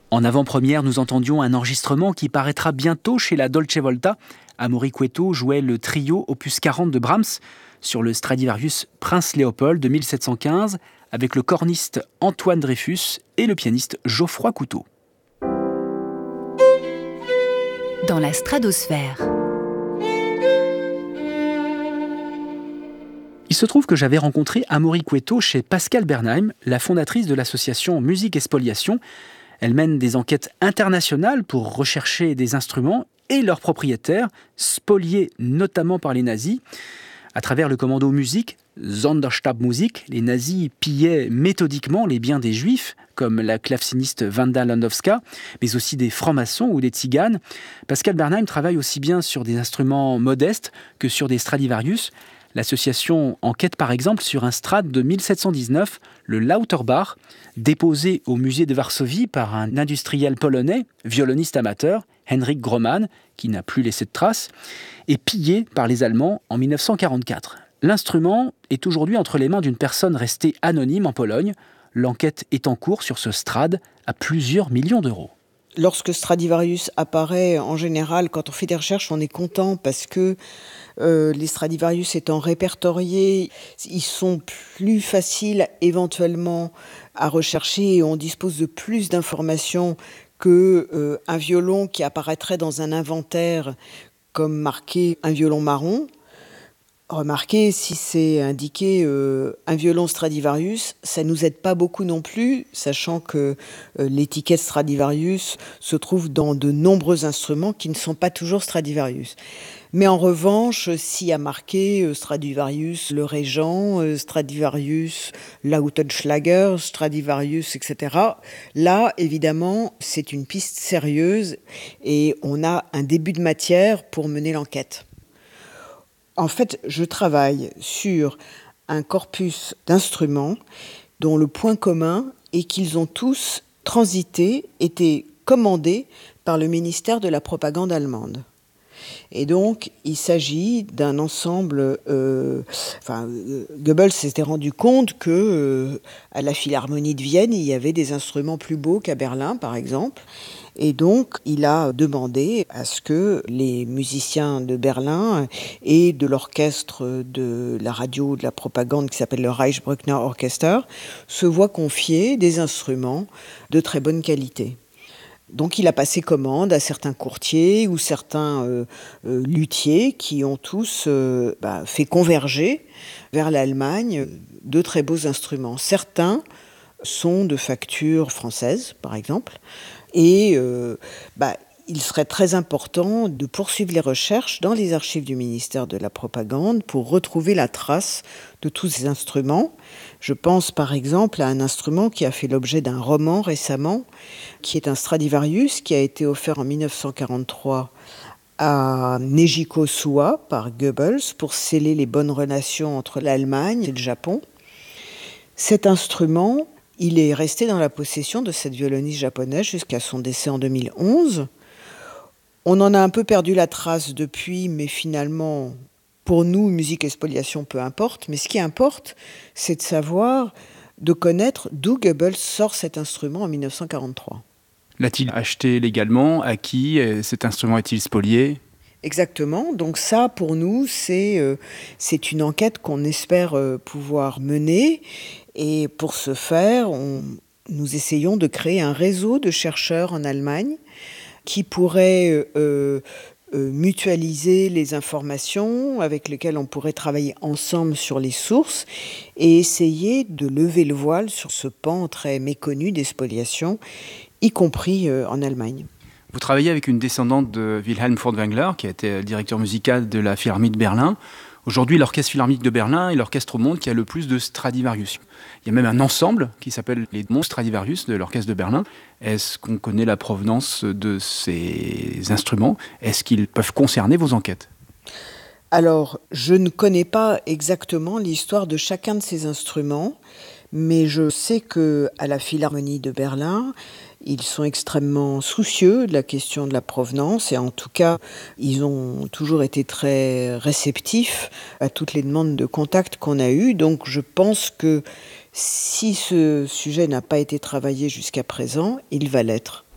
En avant-première, nous entendions un enregistrement qui paraîtra bientôt chez la Dolce Volta. Amaury Cueto jouait le trio opus 40 de Brahms sur le Stradivarius Prince Léopold de 1715 avec le corniste Antoine Dreyfus et le pianiste Geoffroy Couteau. Dans la stratosphère. Il se trouve que j'avais rencontré Amaury Cueto chez Pascale Bernheim, la fondatrice de l'association Musique et Spoliation. Elle mène des enquêtes internationales pour rechercher des instruments et leurs propriétaires, spoliés notamment par les nazis. À travers le commando musique, Sonderstabmusik, les nazis pillaient méthodiquement les biens des juifs, comme la claveciniste Wanda Landowska, mais aussi des francs-maçons ou des tziganes. Pascale Bernheim travaille aussi bien sur des instruments modestes que sur des Stradivarius. L'association enquête par exemple sur un Strad de 1719, le Lauterbach, déposé au musée de Varsovie par un industriel polonais, violoniste amateur, Henryk Groman, qui n'a plus laissé de traces, et pillé par les Allemands en 1944. L'instrument est aujourd'hui entre les mains d'une personne restée anonyme en Pologne. L'enquête est en cours sur ce Strad à plusieurs millions d'euros. Lorsque Stradivarius apparaît, en général, quand on fait des recherches, on est content parce que les Stradivarius étant répertoriés, ils sont plus faciles éventuellement à rechercher et on dispose de plus d'informations qu'un violon qui apparaîtrait dans un inventaire comme marqué un violon marron. Remarquez, si c'est indiqué un violon Stradivarius, ça ne nous aide pas beaucoup non plus, sachant que l'étiquette Stradivarius se trouve dans de nombreux instruments qui ne sont pas toujours Stradivarius. Mais en revanche, s'il y a marqué Stradivarius le Régent, Stradivarius Lautenschlager, Stradivarius, etc., là, évidemment, c'est une piste sérieuse et on a un début de matière pour mener l'enquête. En fait, je travaille sur un corpus d'instruments dont le point commun est qu'ils ont tous été commandés par le ministère de la propagande allemande. Et donc, il s'agit d'un ensemble... Goebbels s'était rendu compte que à la Philharmonie de Vienne, il y avait des instruments plus beaux qu'à Berlin, par exemple. Et donc, il a demandé à ce que les musiciens de Berlin et de l'orchestre de la radio de la propagande qui s'appelle le Reichsbruckner Orchester se voient confier des instruments de très bonne qualité. Donc il a passé commande à certains courtiers ou certains luthiers qui ont tous fait converger vers l'Allemagne de très beaux instruments. Certains sont de facture française, par exemple, et il serait très important de poursuivre les recherches dans les archives du ministère de la Propagande pour retrouver la trace de tous ces instruments. Je pense par exemple à un instrument qui a fait l'objet d'un roman récemment, qui est un Stradivarius qui a été offert en 1943 à Nejiko Suwa par Goebbels pour sceller les bonnes relations entre l'Allemagne et le Japon. Cet instrument, il est resté dans la possession de cette violoniste japonaise jusqu'à son décès en 2011. On en a un peu perdu la trace depuis, mais finalement, pour nous, musique et spoliation, peu importe. Mais ce qui importe, c'est de savoir, de connaître d'où Goebbels sort cet instrument en 1943. L'a-t-il acheté légalement? À qui? Cet instrument est-il spolié? Exactement. Donc ça, pour nous, c'est une enquête qu'on espère pouvoir mener. Et pour ce faire, nous essayons de créer un réseau de chercheurs en Allemagne qui pourraient mutualiser les informations, avec lesquelles on pourrait travailler ensemble sur les sources et essayer de lever le voile sur ce pan très méconnu des spoliations, y compris en Allemagne. Vous travaillez avec une descendante de Wilhelm Furtwängler, qui a été directeur musical de la Philharmonie de Berlin. Aujourd'hui, l'Orchestre Philharmonique de Berlin est l'orchestre au monde qui a le plus de Stradivarius. Il y a même un ensemble qui s'appelle les Monts Stradivarius de l'Orchestre de Berlin. Est-ce qu'on connaît la provenance de ces instruments? Est-ce qu'ils peuvent concerner vos enquêtes? Alors, je ne connais pas exactement l'histoire de chacun de ces instruments, mais je sais qu'à la Philharmonie de Berlin, ils sont extrêmement soucieux de la question de la provenance et en tout cas, ils ont toujours été très réceptifs à toutes les demandes de contact qu'on a eues. Donc je pense que si ce sujet n'a pas été travaillé jusqu'à présent, il va l'être.